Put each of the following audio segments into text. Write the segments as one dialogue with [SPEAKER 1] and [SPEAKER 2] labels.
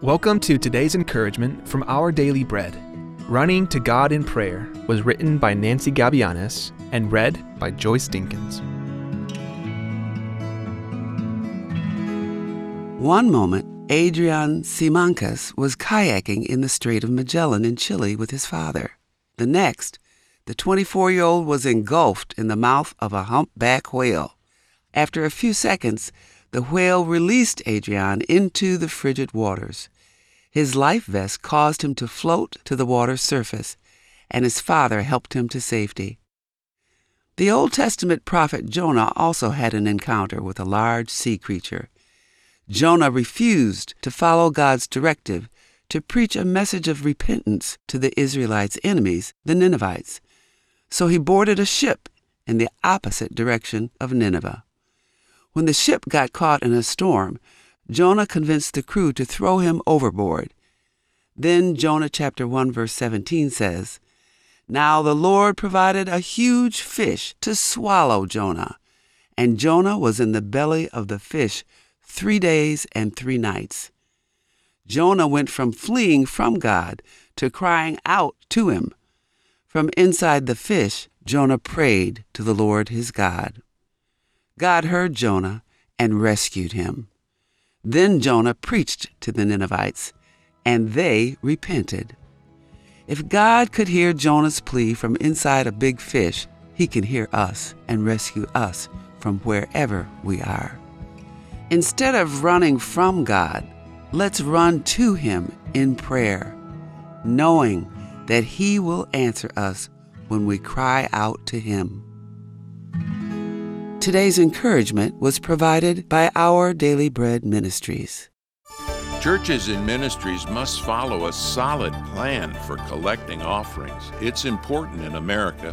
[SPEAKER 1] Welcome to today's encouragement from Our Daily Bread. Running to God in Prayer was written by Nancy Gabianis and read by Joyce Dinkins.
[SPEAKER 2] One moment, Adrian Simancas was kayaking in the Strait of Magellan in Chile with his father. The next, the 24-year-old was engulfed in the mouth of a humpback whale. After a few seconds, the whale released Adrian into the frigid waters. His life vest caused him to float to the water's surface, and his father helped him to safety. The Old Testament prophet Jonah also had an encounter with a large sea creature. Jonah refused to follow God's directive to preach a message of repentance to the Israelites' enemies, the Ninevites. So he boarded a ship in the opposite direction of Nineveh. When the ship got caught in a storm, Jonah convinced the crew to throw him overboard. Then Jonah chapter 1 verse 17 says, "Now the Lord provided a huge fish to swallow Jonah, and Jonah was in the belly of the fish 3 days and 3 nights." Jonah went from fleeing from God to crying out to him. From inside the fish, Jonah prayed to the Lord his God. God heard Jonah and rescued him. Then Jonah preached to the Ninevites, and they repented. If God could hear Jonah's plea from inside a big fish, he can hear us and rescue us from wherever we are. Instead of running from God, let's run to him in prayer, knowing that he will answer us when we cry out to him. Today's encouragement was provided by Our Daily Bread Ministries.
[SPEAKER 3] Churches and ministries must follow a solid plan for collecting offerings. It's important in America.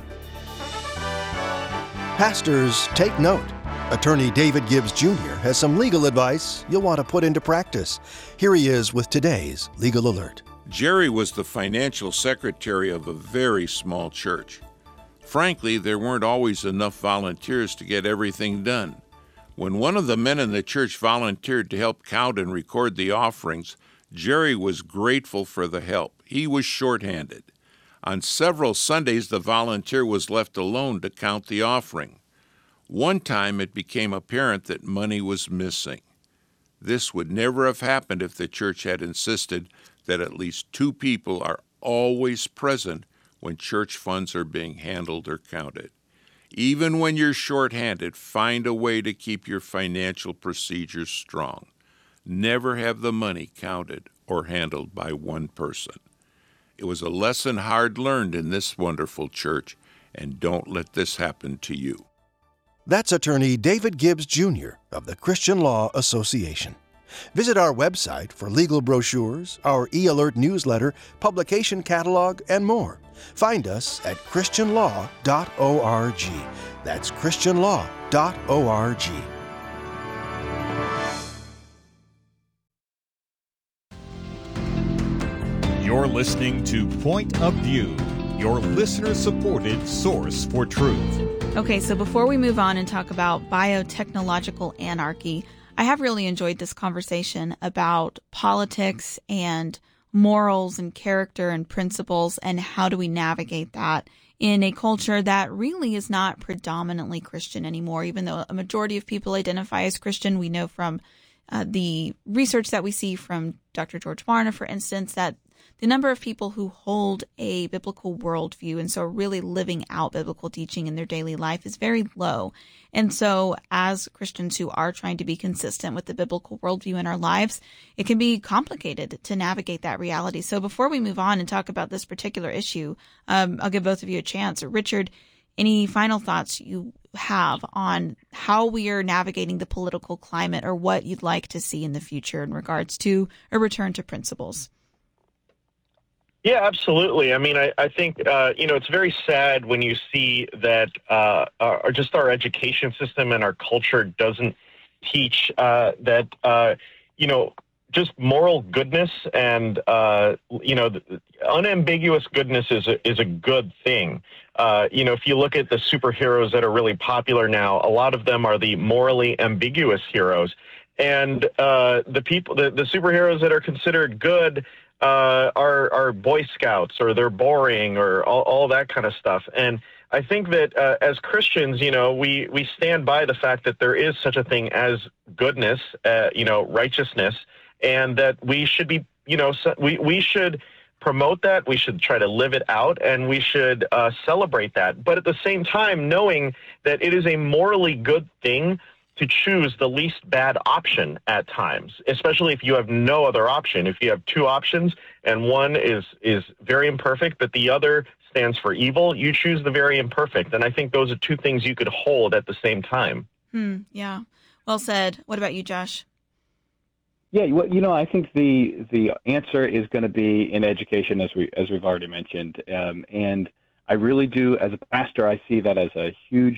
[SPEAKER 4] Pastors, take note. Attorney David Gibbs Jr. has some legal advice you'll want to put into practice. Here he is with today's Legal Alert.
[SPEAKER 3] Jerry was the financial secretary of a very small church. Frankly, there weren't always enough volunteers to get everything done. When one of the men in the church volunteered to help count and record the offerings, Jerry was grateful for the help. He was shorthanded. On several Sundays, the volunteer was left alone to count the offering. One time, it became apparent that money was missing. This would never have happened if the church had insisted that at least 2 people are always present when church funds are being handled or counted. Even when you're short-handed, find a way to keep your financial procedures strong. Never have the money counted or handled by one person. It was a lesson hard learned in this wonderful church, and don't let this happen to you.
[SPEAKER 4] That's attorney David Gibbs Jr. of the Christian Law Association. Visit our website for legal brochures, our e-alert newsletter, publication catalog, and more. Find us at christianlaw.org. That's christianlaw.org.
[SPEAKER 5] You're listening to Point of View, your listener-supported source for truth.
[SPEAKER 6] Okay, so before we move on and talk about biotechnological anarchy, I have really enjoyed this conversation about politics and morals and character and principles, and how do we navigate that in a culture that really is not predominantly Christian anymore. Even though a majority of people identify as Christian, we know from the research that we see from Dr. George Barna, for instance, that the number of people who hold a biblical worldview and so are really living out biblical teaching in their daily life is very low. And so as Christians who are trying to be consistent with the biblical worldview in our lives, it can be complicated to navigate that reality. So before we move on and talk about this particular issue, I'll give both of you a chance. Richard, any final thoughts you have on how we are navigating the political climate, or what you'd like to see in the future in regards to a return to principles?
[SPEAKER 7] Yeah, absolutely. I mean, I think, it's very sad when you see that our education system and our culture doesn't teach that, just moral goodness and, unambiguous goodness is a good thing. If you look at the superheroes that are really popular now, a lot of them are the morally ambiguous heroes. and the superheroes that are considered good are Boy Scouts, or they're boring, or all that kind of stuff. And I think that as Christians, we stand by the fact that there is such a thing as goodness, righteousness, and that we should be, we should promote that. We should try to live it out, and we should celebrate that. But at the same time, knowing that it is a morally good thing to choose the least bad option at times, especially if you have no other option. If you have two options and one is very imperfect, but the other stands for evil, you choose the very imperfect. And I think those are two things you could hold at the same time.
[SPEAKER 6] Yeah. Well said. What about you, Josh?
[SPEAKER 8] Yeah, I think the answer is going to be in education, as we've already mentioned, and I really do. As a pastor, I see that as a huge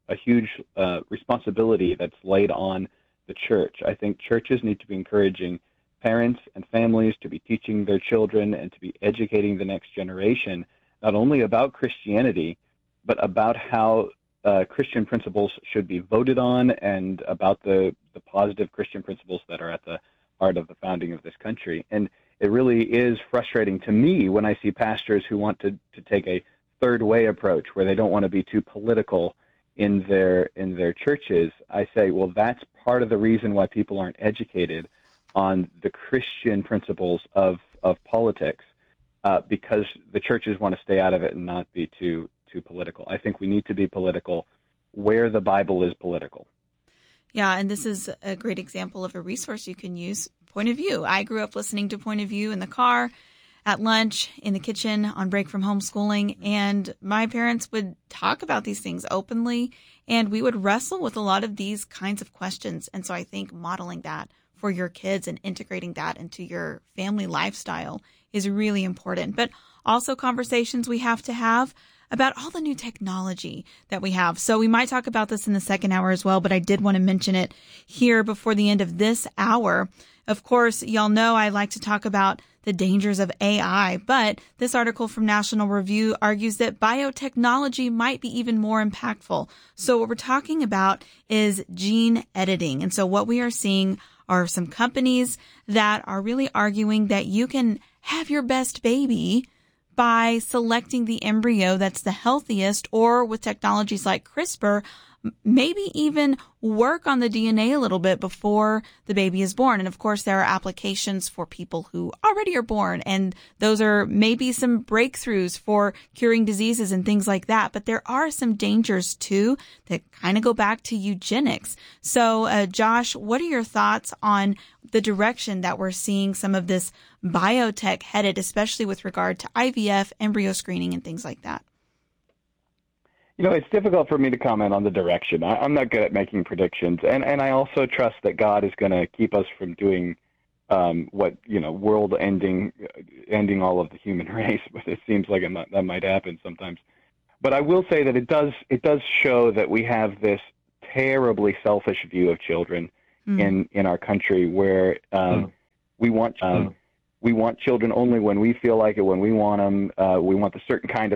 [SPEAKER 8] responsibility that's laid on the church. I think churches need to be encouraging parents and families to be teaching their children and to be educating the next generation, not only about Christianity, but about how Christian principles should be voted on, and about the positive Christian principles that are at the heart of the founding of this country. And it really is frustrating to me when I see pastors who want to take a third way approach, where they don't want to be too political in their churches. I say, well, that's part of the reason why people aren't educated on the Christian principles of politics, because the churches want to stay out of it and not be too political. I think we need to be political where the Bible is political.
[SPEAKER 6] Yeah, and this is a great example of a resource you can use, Point of View. I grew up listening to Point of View in the car, at lunch, in the kitchen, on break from homeschooling, and my parents would talk about these things openly, and we would wrestle with a lot of these kinds of questions. And so I think modeling that for your kids and integrating that into your family lifestyle is really important. But also conversations we have to have about all the new technology that we have. So we might talk about this in the second hour as well, but I did want to mention it here before the end of this hour. Of course, y'all know I like to talk about the dangers of AI, but this article from National Review argues that biotechnology might be even more impactful. So what we're talking about is gene editing. And so what we are seeing are some companies that are really arguing that you can have your best baby by selecting the embryo that's the healthiest, or with technologies like CRISPR, maybe even work on the DNA a little bit before the baby is born. And of course, there are applications for people who already are born, and those are maybe some breakthroughs for curing diseases and things like that. But there are some dangers too that kind of go back to eugenics. So Josh, what are your thoughts on the direction that we're seeing some of this biotech headed, especially with regard to IVF, embryo screening, and things like that?
[SPEAKER 8] It's difficult for me to comment on the direction. I'm not good at making predictions. And I also trust that God is going to keep us from doing world ending all of the human race. But it seems like that might happen sometimes. But I will say that it does show that we have this terribly selfish view of children in our country, where we want children only when we feel like it, when we want them. We want the certain kind of